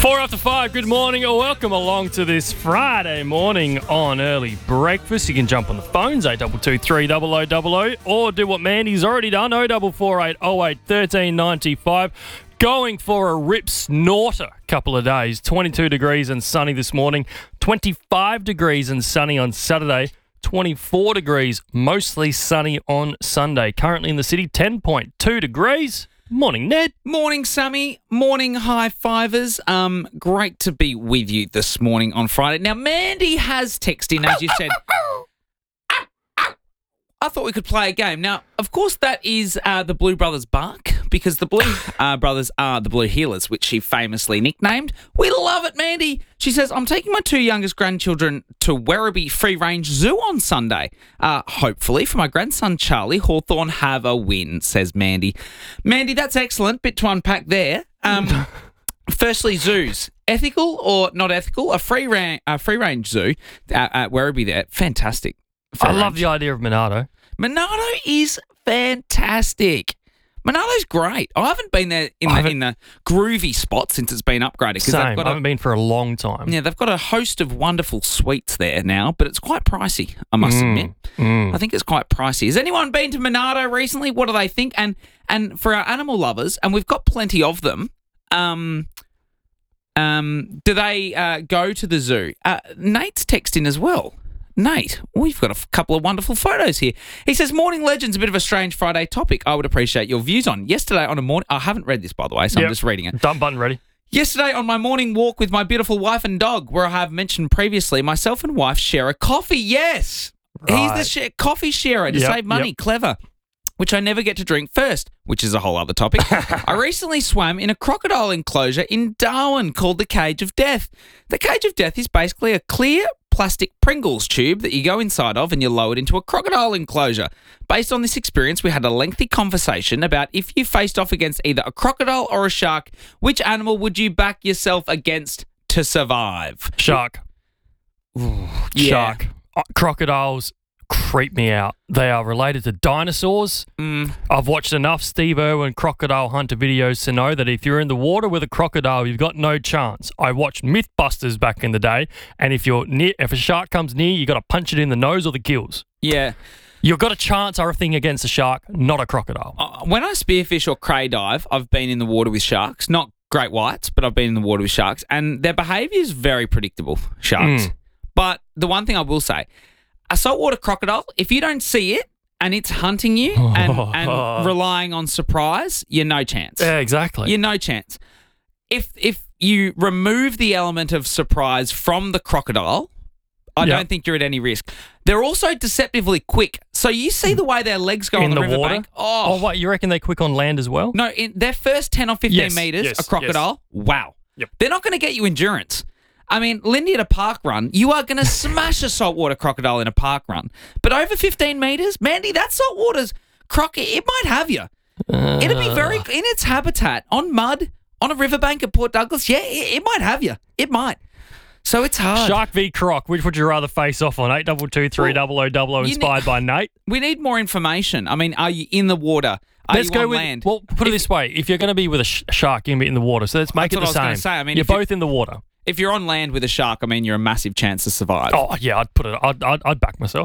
4 after 5, good morning or welcome along to this Friday morning on Early Breakfast. You can jump on the phones, 822 300 or do what Mandy's already done, 0448 08 1395. Going for a rip snorter couple of days, 22 degrees and sunny this morning, 25 degrees and sunny on Saturday, 24 degrees, mostly sunny on Sunday. Currently in the city, 10.2 degrees. Morning, Ned. Morning, Sammy. Morning, high fivers. Great to be with you this morning on Friday. Now, Mandy has texted in, as you said. I thought we could play a game. Now, of course, that is the Blue Brothers bark, because the Blue Brothers are the Blue Healers, which she famously nicknamed. We love it, Mandy. She says, I'm taking my two youngest grandchildren to Werribee Free Range Zoo on Sunday. Hopefully, for my grandson Charlie, Hawthorn have a win, says Mandy. Mandy, that's excellent. Bit to unpack there. Firstly, zoos. Ethical or not ethical? A free range zoo at Werribee there. Fantastic. I love the idea of Monado. Monado is fantastic. Monado's great. I haven't been there in the groovy spot since it's been upgraded. Same. I haven't been for a long time. Yeah, they've got a host of wonderful suites there now, but it's quite pricey, I must admit. I think it's quite pricey. Has anyone been to Monado recently? What do they think? And for our animal lovers, and we've got plenty of them, do they go to the zoo? Nate's texting as well. Nate, we've got a couple of wonderful photos here. He says, morning legends, a bit of a strange Friday topic I would appreciate your views on. Yesterday on a morning... I haven't read this, by the way, so I'm just reading it. Dump button ready. Yesterday on my morning walk with my beautiful wife and dog, where I have mentioned previously, myself and wife share a coffee. Yes. Right. He's the coffee sharer to save money. Yep. Clever. Which I never get to drink first, which is a whole other topic. I recently swam in a crocodile enclosure in Darwin called the Cage of Death. The Cage of Death is basically a clear plastic Pringles tube that you go inside of and you lower it into a crocodile enclosure. Based on this experience, we had a lengthy conversation about if you faced off against either a crocodile or a shark, which animal would you back yourself against to survive? Shark. Ooh, Shark. Crocodiles creep me out. They are related to dinosaurs. I've watched enough Steve Irwin crocodile hunter videos to know that if you're in the water with a crocodile, you've got no chance. I watched Mythbusters back in the day, and if a shark comes near, you got to punch it in the nose or the gills. Yeah. You've got a chance, I think, against a shark, not a crocodile. When I spearfish or cray dive, I've been in the water with sharks. Not great whites, but I've been in the water with sharks, and their behaviour is very predictable, sharks. But the one thing I will say, a saltwater crocodile, if you don't see it and it's hunting you and relying on surprise, you're no chance. Yeah, exactly. You're no chance. If you remove the element of surprise from the crocodile, I don't think you're at any risk. They're also deceptively quick. So you see the way their legs go on the riverbank. Oh, what, you reckon they're quick on land as well? No, in their first 10 or 15 metres, a crocodile, wow. Yep. They're not going to get you endurance. I mean, Lindy at a park run, you are going to smash a saltwater crocodile in a park run. But over 15 metres, Mandy, that saltwater's it might have you. It'll be very, in its habitat, on mud, on a riverbank at Port Douglas, it might have you. It might. So it's hard. Shark v Croc, which would you rather face off on? 822 300 inspired by Nate? We need more information. I mean, are you in the water? Let's go with land? Well, put it this way. If you're going to be with a shark, you're going to be in the water. So let's make it the same. I was going to say. I mean, you're both in the water. If you're on land with a shark, I mean, you're a massive chance to survive. Oh, yeah, I'd back myself.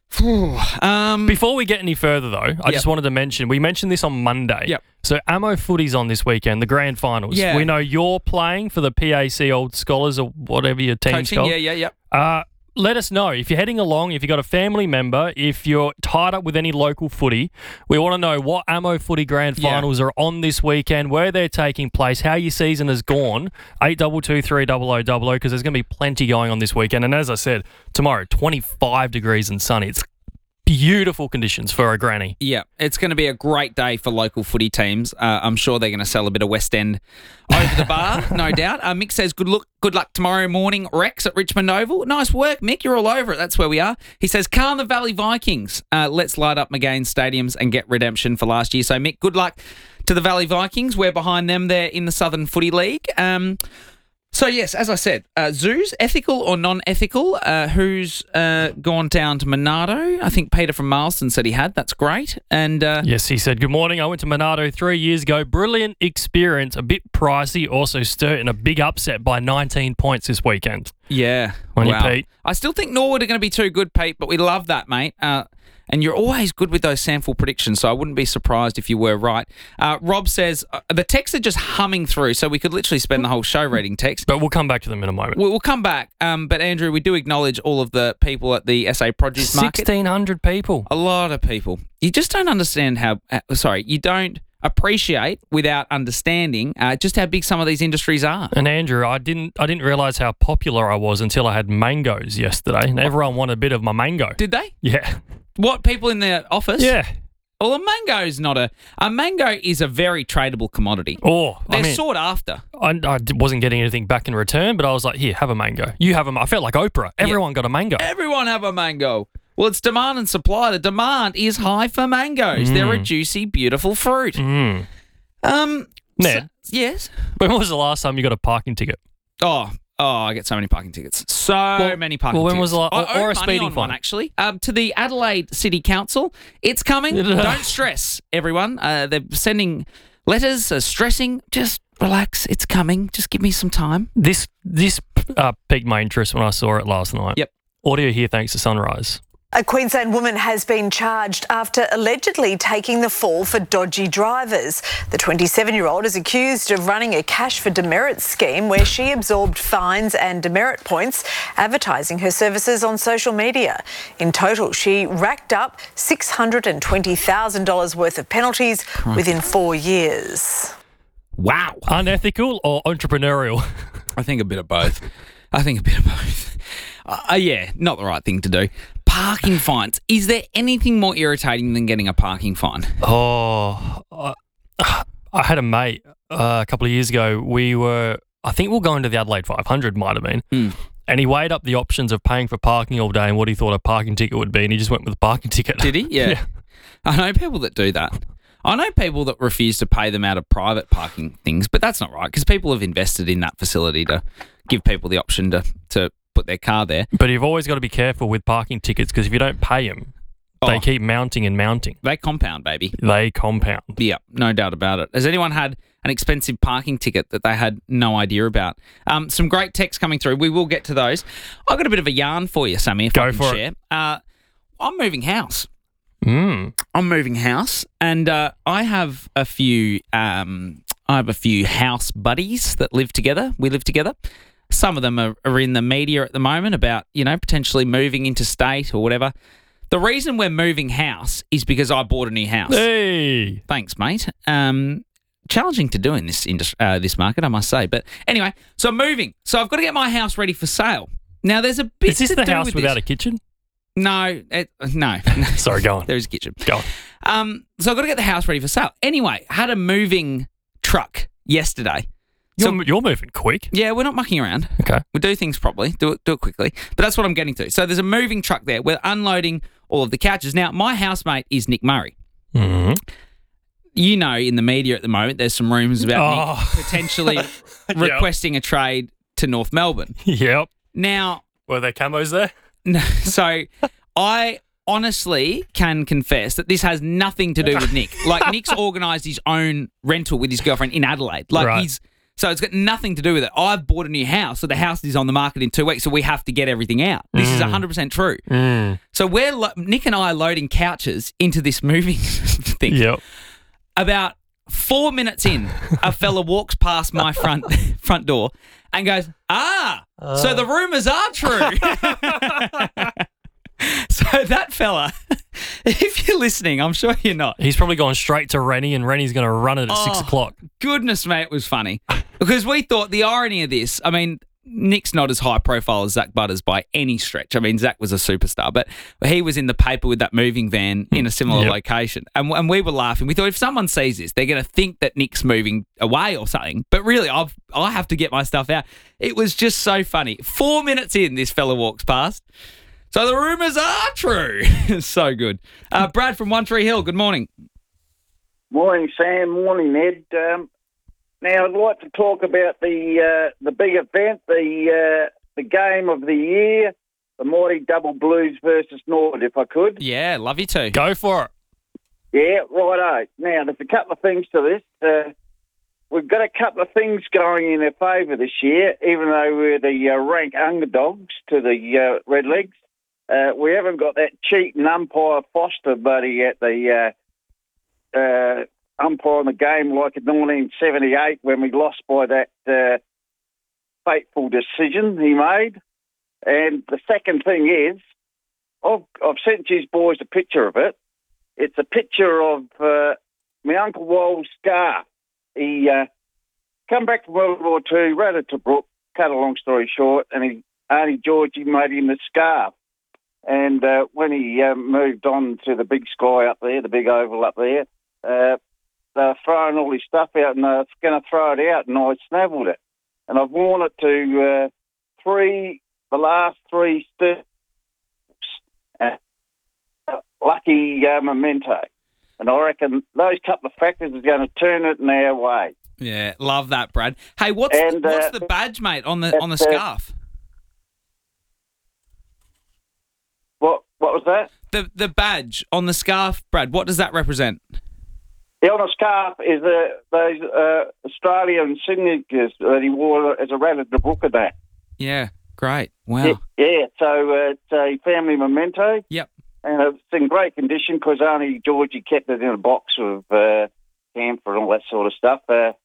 Before we get any further, though, I just wanted to mention, we mentioned this on Monday. Yep. So Ammo Footy's on this weekend, the grand finals. Yeah. We know you're playing for the PAC Old Scholars or whatever your team's called. Let us know if you're heading along, if you've got a family member, if you're tied up with any local footy. We want to know what Ammo Footy grand finals are on this weekend, where they're taking place, how your season has gone. 822 300 because there's going to be plenty going on this weekend. And as I said, tomorrow, 25 degrees and sunny. It's beautiful conditions for a granny. Yeah, it's going to be a great day for local footy teams. I'm sure they're going to sell a bit of West End over the bar, no doubt. Mick says, good luck tomorrow morning, Rex at Richmond Oval. Nice work, Mick. You're all over it. That's where we are. He says, Carna Valley Vikings. Let's light up McGain Stadiums and get redemption for last year. So, Mick, good luck to the Valley Vikings. We're behind them there in the Southern Footy League. So, yes, as I said, zoos, ethical or non-ethical? Who's gone down to Monardo? I think Peter from Marsden said he had. That's great. And yes, he said, good morning. I went to Monardo 3 years ago. Brilliant experience. A bit pricey. Also stirred in a big upset by 19 points this weekend. Yeah. On you, Pete. I still think Norwood are going to be too good, Pete, but we love that, mate. And you're always good with those sample predictions, so I wouldn't be surprised if you were right. Rob says, the texts are just humming through, so we could literally spend the whole show reading text. But we'll come back to them in a moment. We'll come back. But, Andrew, we do acknowledge all of the people at the SA Produce Market. 1,600 people. A lot of people. You just don't understand you don't appreciate without understanding just how big some of these industries are. And Andrew, I didn't realise how popular I was until I had mangoes yesterday, and everyone wanted a bit of my mango. Did they? Yeah. What, people in the office? Yeah. Well, a mango is not a mango is a very tradable commodity. Oh, they're sought after. I wasn't getting anything back in return, but I was like, here, have a mango. You have a. I felt like Oprah. Everyone got a mango. Everyone have a mango. Well, it's demand and supply. The demand is high for mangoes. They're a juicy, beautiful fruit. Ned. Yes. When was the last time you got a parking ticket? Oh, I get so many parking tickets. Many parking tickets. When was the last? Or a speeding fine, actually. To the Adelaide City Council. It's coming. Don't stress, everyone. They're sending letters stressing. Just relax. It's coming. Just give me some time. This piqued my interest when I saw it last night. Yep. Audio here thanks to Sunrise. A Queensland woman has been charged after allegedly taking the fall for dodgy drivers. The 27-year-old is accused of running a cash for demerit scheme where she absorbed fines and demerit points, advertising her services on social media. In total, she racked up $620,000 worth of penalties within 4 years. Wow. Unethical or entrepreneurial? I think a bit of both. Yeah, not the right thing to do. Parking fines. Is there anything more irritating than getting a parking fine? Oh, I had a mate a couple of years ago. I think we were going to the Adelaide 500, might have been. And he weighed up the options of paying for parking all day and what he thought a parking ticket would be, and he just went with the parking ticket. Did he? Yeah. I know people that do that. I know people that refuse to pay them out of private parking things, but that's not right because people have invested in that facility to give people the option to put their car there. But you've always got to be careful with parking tickets because if you don't pay them, they keep mounting and mounting. They compound, baby. They compound. Yeah, no doubt about it. Has anyone had an expensive parking ticket that they had no idea about? Some great texts coming through. We will get to those. I've got a bit of a yarn for you, Sammy, if I can share. I'm moving house. I'm moving house, and I have a few house buddies that live together. We live together. Some of them are in the media at the moment about, potentially moving interstate or whatever. The reason we're moving house is because I bought a new house. Hey. Thanks, mate. Challenging to do in this market, I must say. But anyway, so I'm moving. So I've got to get my house ready for sale. Now, there's a bit to do with this. Is this the house without a kitchen? No. No. Sorry, go on. There's a kitchen. Go on. So I've got to get the house ready for sale. Anyway, had a moving truck yesterday. You're moving quick. Yeah, we're not mucking around. Okay. We do things properly. Do it quickly. But that's what I'm getting to. So there's a moving truck there. We're unloading all of the couches. Now, my housemate is Nick Murray. Mm-hmm. In the media at the moment, there's some rumours about Nick potentially requesting a trade to North Melbourne. Yep. Now... Were there camos there? No. So I honestly can confess that this has nothing to do with Nick. Like, Nick's organised his own rental with his girlfriend in Adelaide. So it's got nothing to do with it. I've bought a new house, so the house is on the market in 2 weeks, so we have to get everything out. This is 100% true. So Nick and I are loading couches into this moving thing. Yep. About 4 minutes in, a fella walks past my front door and goes, so the rumours are true. So that fella, if you're listening, I'm sure you're not. He's probably gone straight to Rennie, and Rennie's going to run it at 6 o'clock. Goodness, mate, it was funny. Because we thought the irony of this, I mean, Nick's not as high profile as Zach Butters by any stretch. I mean, Zach was a superstar, but he was in the paper with that moving van in a similar location. And we were laughing. We thought if someone sees this, they're going to think that Nick's moving away or something. But really, I have to get my stuff out. It was just so funny. 4 minutes in, this fella walks past. So the rumours are true. So good. Brad from One Tree Hill, good morning. Morning, Sam. Morning, Ned. Now, I'd like to talk about the big event, the game of the year, the Mighty Double Blues versus Nord, if I could. Yeah, love you too. Go for it. Yeah, righto. Now, there's a couple of things to this. We've got a couple of things going in our favour this year, even though we're the rank underdogs to the Redlegs. We haven't got that cheating umpire Foster buddy at the umpiring the game like in 1978 when we lost by that fateful decision he made. And the second thing is, I've sent you boys a picture of it. It's a picture of my Uncle Wal's scarf. He come back from World War II, ran it to Brook, cut a long story short, and Auntie Georgie made him the scarf. And when he moved on to the big sky up there, the big oval up there, they were throwing all his stuff out and they were going to throw it out, and I snaffled it. And I've worn it to the last three steps. Lucky memento. And I reckon those couple of factors are going to turn it in our way. Yeah, love that, Brad. Hey, what's the badge, mate, on the scarf? What was that? The badge on the scarf, Brad, what does that represent? The on the scarf is those Australian signatures that he wore as a rabbit to Brook of that. Yeah, great. Wow. Yeah, so it's a family memento. Yep. And it's in great condition because Auntie Georgie kept it in a box of camphor and all that sort of stuff. But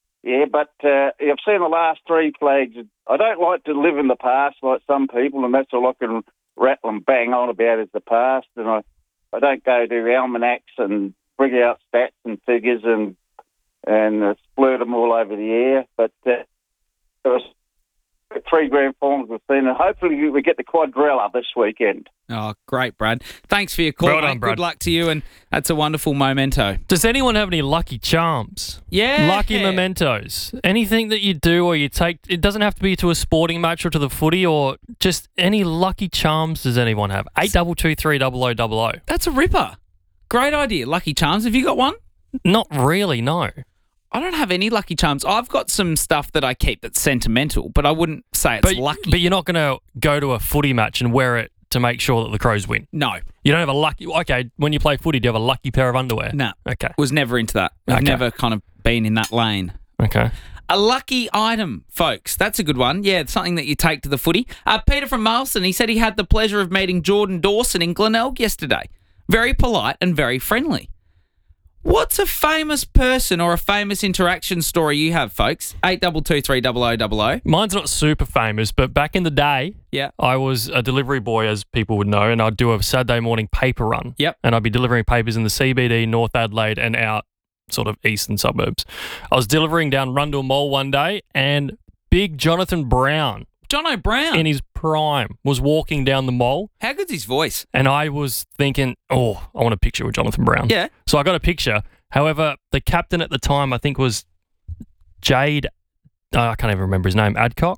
I've seen the last three flags. I don't like to live in the past like some people, and that's all I can rattle and bang on about is the past. And I don't go to almanacs and bring out stats and figures and splurt them all over the air. But there was 3 grand finals we've seen, and hopefully we get the quadrella this weekend. Oh, great, Brad. Thanks for your call, well done, mate. Brad. Good luck to you, and that's a wonderful memento. Does anyone have any lucky charms? Yeah. Lucky mementos. Anything that you do or you take, it doesn't have to be to a sporting match or to the footy, or just any lucky charms does anyone have? 8223 0000. That's a ripper. Great idea. Lucky charms. Have you got one? Not really, no. I don't have any lucky charms. I've got some stuff that I keep that's sentimental, but I wouldn't say it's lucky. But you're not going to go to a footy match and wear it to make sure that the Crows win. No. You don't have a lucky... Okay, when you play footy, do you have a lucky pair of underwear? No. Okay. Was never into that. I've never kind of been in that lane. Okay. A lucky item, folks. That's a good one. Yeah, it's something that you take to the footy. Peter from Marlston, he said he had the pleasure of meeting Jordan Dawson in Glenelg yesterday. Very polite and very friendly. What's a famous person or a famous interaction story you have, folks? 8223 0000. Mine's not super famous, but back in the day, I was a delivery boy, as people would know, and I'd do a Saturday morning paper run. Yep. And I'd be delivering papers in the CBD, North Adelaide, and out sort of eastern suburbs. I was delivering down Rundle Mall one day, and big Jonathan Brown, Jono Brown, in his prime, was walking down the mall. How good's his voice? And I was thinking, I want a picture with Jonathan Brown. Yeah. So I got a picture. However, the captain at the time, I think, was Jade. I can't even remember his name. Adcock?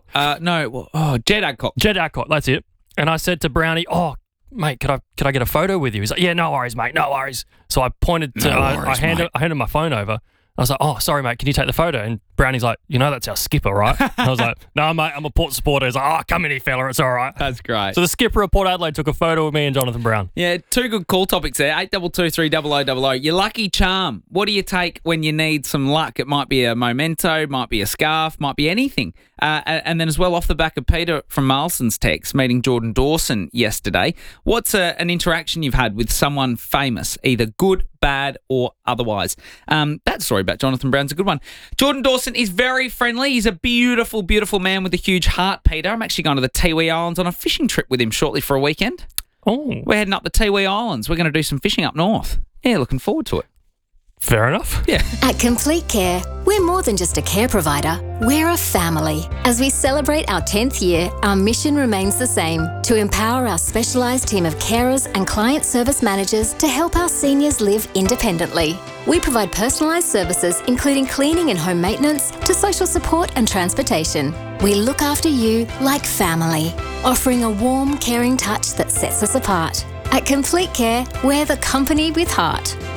Jed Adcock. Jed Adcock, that's it. And I said to Brownie, mate, could I get a photo with you? He's like, yeah, no worries, mate, no worries. So I pointed to, I handed my phone over. I was like, sorry, mate, can you take the photo? And Brownie's like, that's our skipper, right? And I was like, no, mate, I'm a Port supporter. He's like, come in here, fella, it's all right. That's great. So the skipper of Port Adelaide took a photo of me and Jonathan Brown. Yeah, 2 good call topics there. 8223 0000. Your lucky charm. What do you take when you need some luck? It might be a memento, might be a scarf, might be anything. And then as well, off the back of Peter from Marlson's text, meeting Jordan Dawson yesterday, what's an interaction you've had with someone famous, either good, bad, or otherwise? That story about Jonathan Brown's a good one. Jordan Dawson is very friendly. He's a beautiful, beautiful man with a huge heart, Peter. I'm actually going to the Tiwi Islands on a fishing trip with him shortly for a weekend. Oh. We're heading up the Tiwi Islands. We're going to do some fishing up north. Yeah, looking forward to it. Fair enough. Yeah. At Complete Care, we're more than just a care provider, we're a family. As we celebrate our 10th year, our mission remains the same, to empower our specialised team of carers and client service managers to help our seniors live independently. We provide personalised services including cleaning and home maintenance to social support and transportation. We look after you like family, offering a warm, caring touch that sets us apart. At Complete Care, we're the company with heart.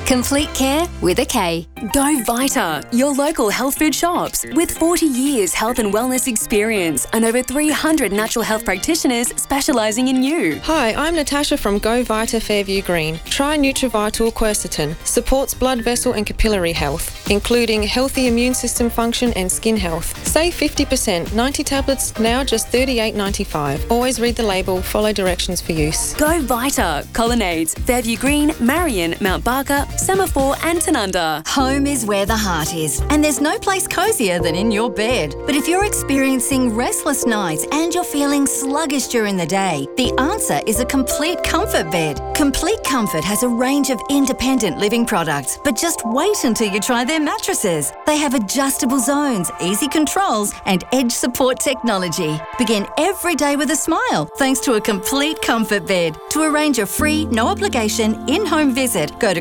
Complete care with a K. Go Vita, your local health food shops. With 40 years health and wellness experience and over 300 natural health practitioners specialising in you. Hi, I'm Natasha from Go Vita Fairview Green. Try Nutrivital Quercetin. Supports blood vessel and capillary health, including healthy immune system function and skin health. Save 50%. 90 tablets, now just $38.95. Always read the label, follow directions for use. Go Vita, Colonnades, Fairview Green, Marion, Mount Barker, Semaphore and Tanunda. Home is where the heart is, and there's no place cosier than in your bed. But if you're experiencing restless nights and you're feeling sluggish during the day, the answer is a Complete Comfort bed. Complete Comfort has a range of independent living products, but just wait until you try their mattresses. They have adjustable zones, easy controls, and edge support technology. Begin every day with a smile thanks to a Complete Comfort bed. To arrange a free, no obligation, in-home visit, go to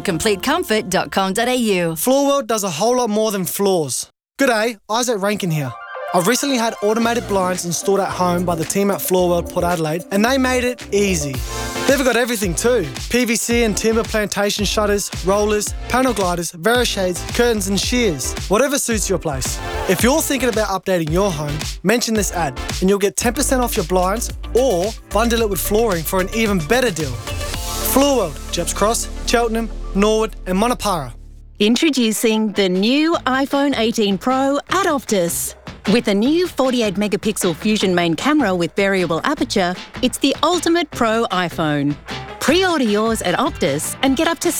CompleteComfort.com.au. Floor World does a whole lot more than floors. G'day, Isaac Rankin here. I've recently had automated blinds installed at home by the team at Floor World Port Adelaide, and they made it easy. They've got everything too. PVC and timber plantation shutters, rollers, panel gliders, Verishades, curtains and shears. Whatever suits your place. If you're thinking about updating your home, mention this ad and you'll get 10% off your blinds or bundle it with flooring for an even better deal. Floor World, Jeps Cross, Cheltenham, Norwood and Monopara. Introducing the new iPhone 18 Pro at Optus. With a new 48-megapixel Fusion main camera with variable aperture, it's the ultimate pro iPhone. Pre-order yours at Optus and get up to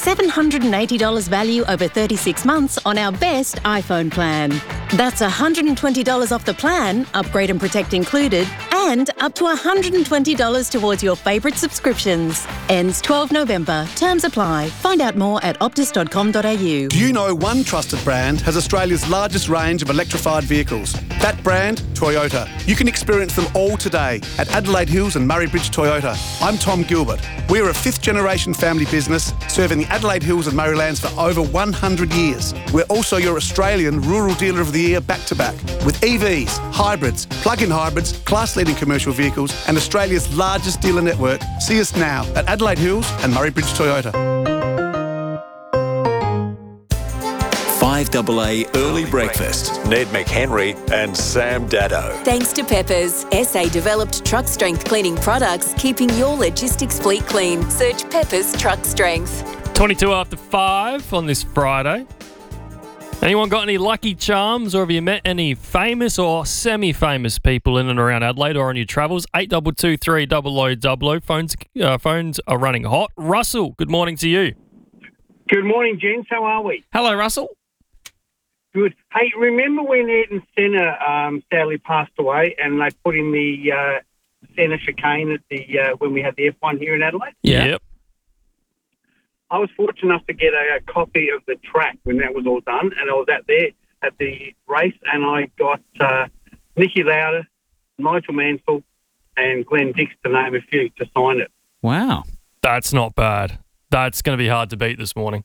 $780 value over 36 months on our best iPhone plan. That's $120 off the plan, upgrade and protect included, and up to $120 towards your favourite subscriptions. Ends 12 November. Terms apply. Find out more at optus.com.au. Do you know one trusted brand has Australia's largest range of electrified vehicles? That brand, Toyota. You can experience them all today at Adelaide Hills and Murray Bridge Toyota. I'm Tom Gilbert. We're a fifth-generation family business serving the Adelaide Hills and Murraylands for over 100 years. We're also your Australian Rural Dealer of the Year back-to-back with EVs, hybrids, plug-in hybrids, class-leading commercial vehicles and Australia's largest dealer network. See us now at Adelaide Hills and Murray Bridge Toyota. 5AA Early Breakfast. Ned McHenry and Sam Daddo. Thanks to Peppers, SA-developed truck strength cleaning products, keeping your logistics fleet clean. Search Peppers Truck Strength. 22 after 5 on this Friday. Anyone got any lucky charms, or have you met any famous or semi-famous people in and around Adelaide or on your travels? 8223 300 phones are running hot. Russell, good morning to you. Good morning, gents. How are we? Hello, Russell. Good. Hey, remember when Ayrton Senna sadly passed away, and they put in the Senna chicane at the when we had the F1 here in Adelaide? Yeah. Yep. I was fortunate enough to get a copy of the track when that was all done, and I was out there at the race, and I got Nicky Lauda, Nigel Mansell, and Glenn Dix, to name a few, to sign it. Wow. That's not bad. That's going to be hard to beat this morning.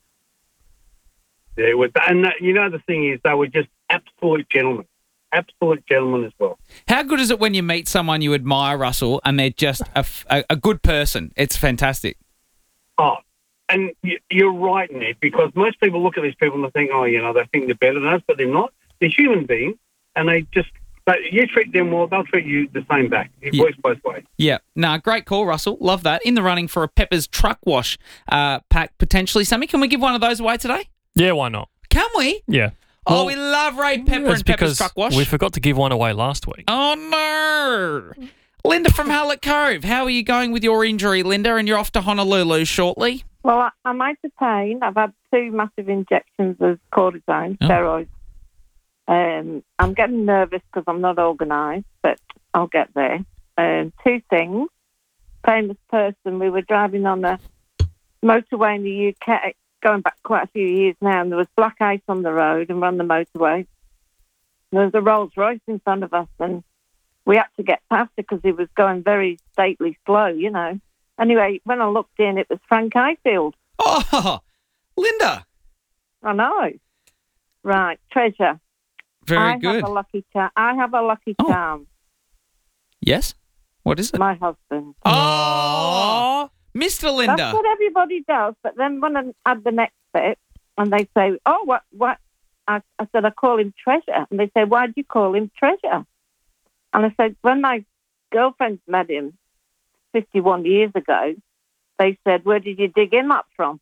Yeah, and you know the thing is, they were just absolute gentlemen as well. How good is it when you meet someone you admire, Russell, and they're just a good person? It's fantastic. Oh, and you're right, Ned, because most people look at these people and they think, they think they're better than us, but they're not. They're human beings, and you treat them well, they'll treat you the same back. It works both ways. Yeah. Great call, Russell. Love that. In the running for a Peppers truck wash pack, potentially. Sammy, can we give one of those away today? Yeah, why not? Can we? Yeah. Well, we love Ray Pepper and Pepper's truck wash. We forgot to give one away last week. Oh, no. Linda from Howlett Cove, how are you going with your injury, Linda? And you're off to Honolulu shortly? Well, I'm out of pain. I've had 2 massive injections of cortisone, steroids. I'm getting nervous because I'm not organised, but I'll get there. 2 things. Famous person, we were driving on the motorway in the UK, going back quite a few years now, and there was black ice on the road and we're on the motorway. There was a Rolls Royce in front of us, and we had to get past it because he was going very stately slow, Anyway, when I looked in, it was Frank Highfield. Oh, Linda. I know. Right, treasure. Very good. I have a lucky charm. Yes? What is it? My husband. Oh, Mr. Linda. That's what everybody does, but then when I add the next bit, and they say, oh, what? I said, I call him Treasure. And they say, why do you call him Treasure? And I said, when my girlfriends met him 51 years ago, they said, where did you dig him up from?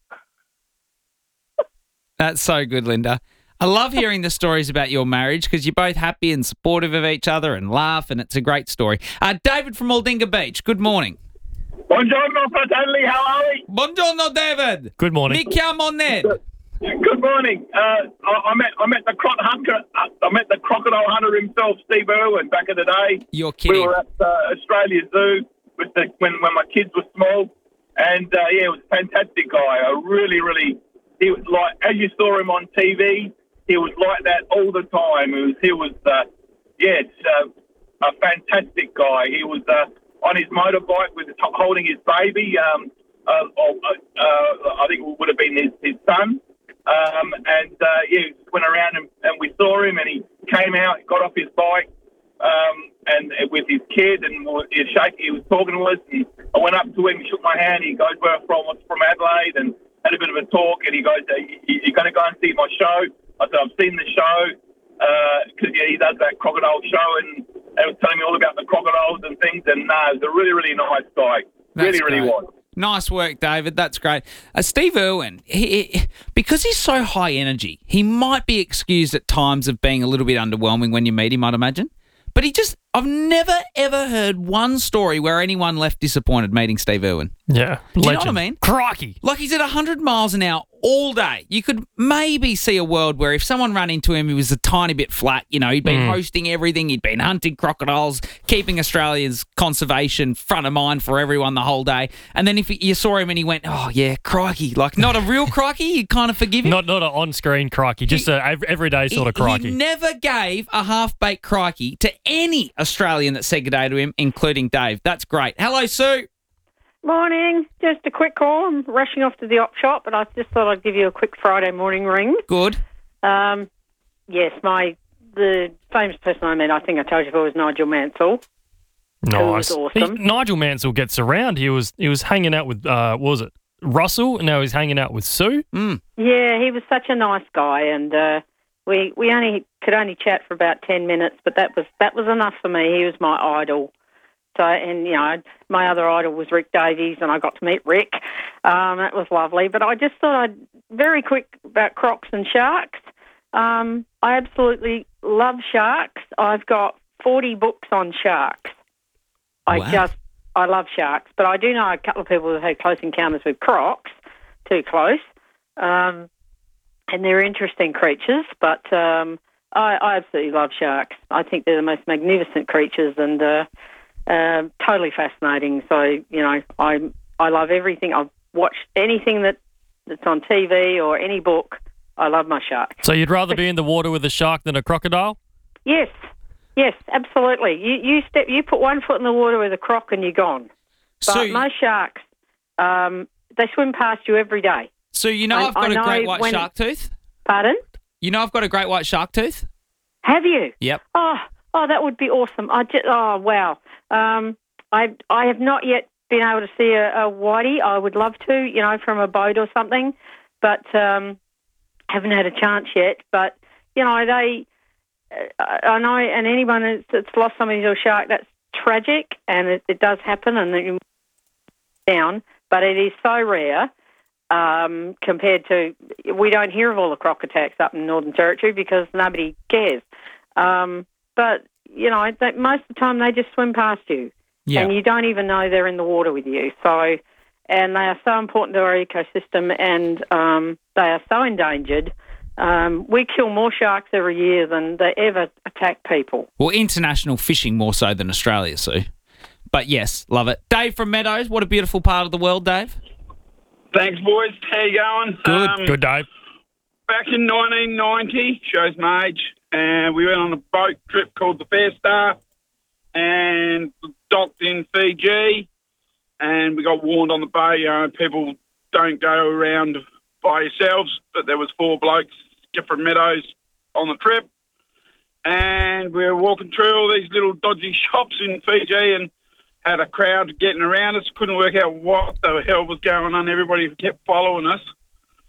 That's so good, Linda. I love hearing the stories about your marriage because you're both happy and supportive of each other and laugh, and it's a great story. David from Aldinga Beach, good morning. Buongiorno, fratelli. How are we? Buongiorno, David. Good morning. Mi chiamo Ned. Good morning. I met the crocodile hunter himself, Steve Irwin, back in the day. You're kidding. We were at Australia Zoo when my kids were small, and he was a fantastic guy. He was like, as you saw him on TV, he was like that all the time. He was a fantastic guy. He was on his motorbike with holding his baby. I think it would have been his son. He went around and we saw him, and he came out, got off his bike, and with his kid, and he was talking to us, and I went up to him, he shook my hand, he goes, where I'm from, from Adelaide, and had a bit of a talk, and he goes, you're going to go and see my show? I said, I've seen the show, because he does that crocodile show, and they were telling me all about the crocodiles and things, and he's a really, really nice guy. That's really great. was. Nice work, David. That's great. Steve Irwin, because he's so high energy, he might be excused at times of being a little bit underwhelming when you meet him, I'd imagine. But I've never, ever heard one story where anyone left disappointed meeting Steve Irwin. Yeah. Do you know what I mean? Crikey. Like, he's at 100 miles an hour all day. You could maybe see a world where if someone ran into him, he was a tiny bit flat. You know, he'd been hosting everything. He'd been hunting crocodiles, keeping Australia's conservation front of mind for everyone the whole day. And then if you saw him and he went, oh, yeah, crikey. Like, not a real crikey, you'd kind of forgive him. Not an on-screen crikey, just an everyday sort of crikey. He never gave a half-baked crikey to any Australian that said good day to him, including Dave. That's great. Hello, Sue. Morning. Just a quick call. I'm rushing off to the op shop, but I just thought I'd give you a quick Friday morning ring. Good. Yes, the famous person I met, I think I told you before, was Nigel Mansell. Nice. Who was awesome. Nigel Mansell gets around. He was hanging out with, what was it, Russell? Now he's hanging out with Sue. Yeah, he was such a nice guy, and we could only chat for about 10 minutes, but that was enough for me. He was my idol. So, and, you know, my other idol was Rick Davies, and I got to meet Rick. That was lovely. But I just thought very quick about crocs and sharks. I absolutely love sharks. I've got 40 books on sharks. Wow. I love sharks. But I do know a couple of people who've had close encounters with crocs, too close. And they're interesting creatures, but I absolutely love sharks. I think they're the most magnificent creatures, and totally fascinating. So, you know, I love everything. I've watched anything that's on TV or any book. I love my shark. So you'd rather be in the water with a shark than a crocodile? Yes, absolutely. You put one foot in the water with a croc and you're gone. But most sharks, they swim past you every day. So you know I've got a great white shark tooth? Pardon? You know I've got a great white shark tooth? Have you? Yep. Oh, that would be awesome. Wow. I have not yet been able to see a whitey. I would love to, you know, from a boat or something, but haven't had a chance yet. But, you know, I know, and anyone that's lost somebody to a shark, that's tragic, and it does happen, and then down. But it is so rare compared to, we don't hear of all the croc attacks up in Northern Territory because nobody cares. But, you know, most of the time they just swim past you. Yeah. And you don't even know they're in the water with you. So, and they are so important to our ecosystem, and they are so endangered. We kill more sharks every year than they ever attack people. Well, international fishing more so than Australia, Sue. But yes, love it. Dave from Meadows, what a beautiful part of the world, Dave. Thanks, boys. How you going? Good, Dave. Back in 1990, shows my age, and we went on a boat trip called the Fair Star, and docked in Fiji, and we got warned on the bay, you know, people don't go around by yourselves, but there was 4 blokes, different meadows on the trip, and we were walking through all these little dodgy shops in Fiji and had a crowd getting around us, couldn't work out what the hell was going on, everybody kept following us,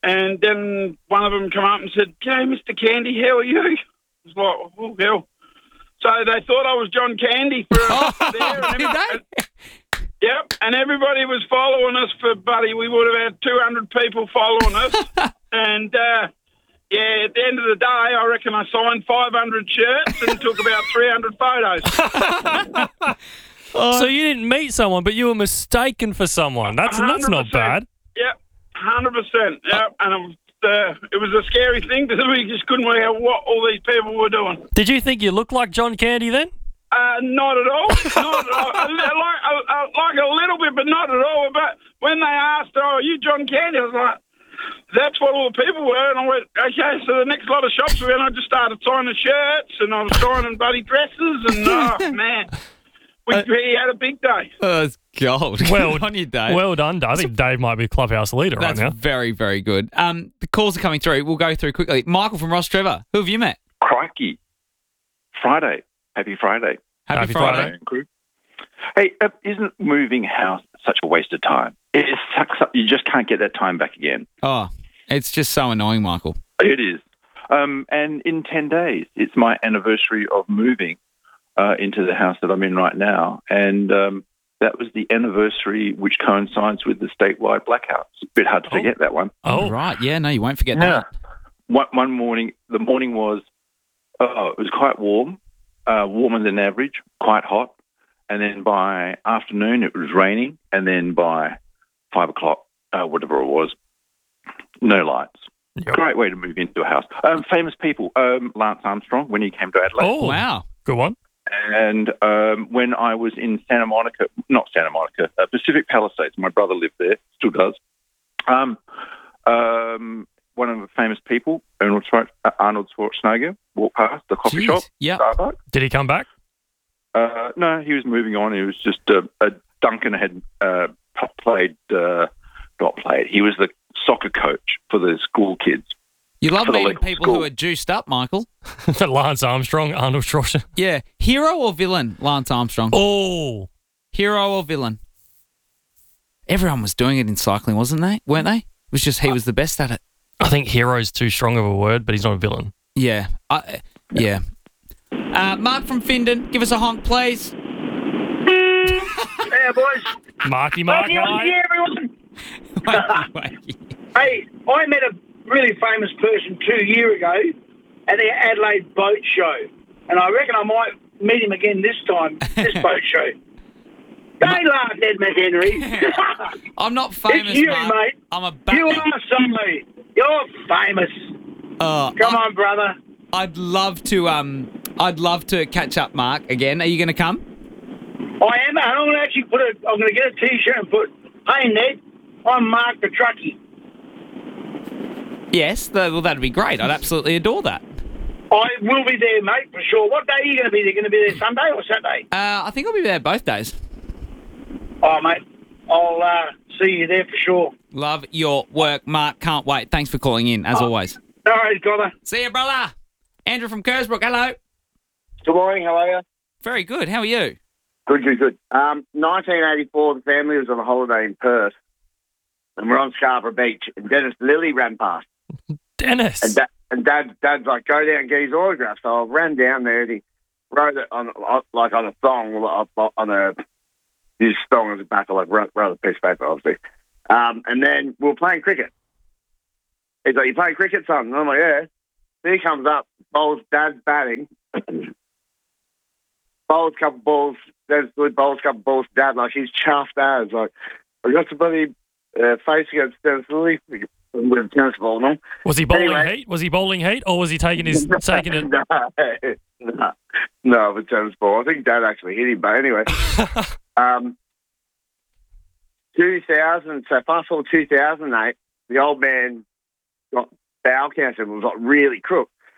And then one of them come up and said, "G'day, Mr. Candy, how are you?" I was like, "Oh, hell." So they thought I was John Candy for there. Yep, and everybody was following us for, buddy, we would have had 200 people following us. And, at the end of the day, I reckon I signed 500 shirts and took about 300 photos. So you didn't meet someone, but you were mistaken for someone. That's not bad. Yep, 100%. Yep, and it was a scary thing because we just couldn't work out what all these people were doing. Did you think you looked like John Candy then? Not at all. Not at all. Like a little bit, but not at all. But when they asked, "Oh, are you John Candy?" I was like, "That's what all the people were." And I went, "Okay." So the next lot of shops we went, I just started signing shirts and I was signing bloody dresses and, oh, man. We had a big day. Oh, that's gold. Well on you, Dave. Well done, Dave. I think Dave might be clubhouse leader right now. That's very, very good. The calls are coming through. We'll go through quickly. Michael from Ross Trevor. Who have you met? Crikey. Friday. Happy Friday. Happy Friday. Hey, isn't moving house such a waste of time? It sucks up. You just can't get that time back again. Oh, it's just so annoying, Michael. It is. And in 10 days, it's my anniversary of moving into the house that I'm in right now. And that was the anniversary which coincides with the statewide blackouts. It's a bit hard to forget that one. Oh, right. Yeah, no, you won't forget that. One morning, the morning was, it was quite warm, warmer than average, quite hot. And then by afternoon, it was raining. And then by 5 o'clock, whatever it was, no lights. Yep. Great way to move into a house. Famous people, Lance Armstrong, when he came to Adelaide. Oh, wow. Good one. And when I was in Pacific Palisades, my brother lived there, still does. One of the famous people, Arnold Schwarzenegger, walked past the coffee shop. Starbucks. Did he come back? No, he was moving on. He was just Duncan had He was the soccer coach for the school kids. You love meeting people who are juiced up, Michael. Lance Armstrong, Arnold Schwarzenegger. Yeah. Hero or villain, Lance Armstrong? Oh. Hero or villain? Everyone was doing it in cycling, weren't they? It was just he was the best at it. I think hero is too strong of a word, but he's not a villain. Yeah. Yeah. Mark from Findon, give us a honk, please. Yeah, boys. Marky. Hi, everyone. Hey, I met a really famous person 2 years ago at the Adelaide Boat Show, and I reckon I might meet him again this time, this boat show. Don't laugh, Ed McHenry. I'm not famous, it's you, Mark. mate. I'm a Batman. You are somebody. You're famous. Come on, brother. I'd love to catch up, Mark, again. Are you going to come? I am, and I'm going to actually I'm going to get a T-shirt and put, "Hey, Ned, I'm Mark the Truckie." Yes, well, that'd be great. I'd absolutely adore that. I will be there, mate, for sure. What day are you going to be there? Going to be there Sunday or Saturday? I think I'll be there both days. Oh, mate, I'll see you there for sure. Love your work, Mark. Can't wait. Thanks for calling in, as always. No worries, brother. See you, brother. Andrew from Kersbrook, hello. Good morning, how are you? Very good. How are you? Good. 1984, the family was on a holiday in Perth, and we're on Scarborough Beach, and Dennis Lilly ran past. Dennis? And Dad's like, "Go down and get his autograph." So I ran down there, and he wrote it on a thong, his thong on the back of rather piece of paper, obviously. And then we were playing cricket. He's like, "You playing cricket, son?" And I'm like, "Yeah." Then he comes up, bowls Dad's batting, bowls a couple balls, Dad's good, bowls a couple balls to Dad, like he's chuffed as. Like, I got to bloody face against Dennis Lilly with a tennis ball on. Was he bowling heat? Was he bowling heat, or was he taking it? No, with tennis ball. I think Dad actually hit him, but anyway. 2000, so fast forward 2008, the old man got bowel cancer and was like really crook.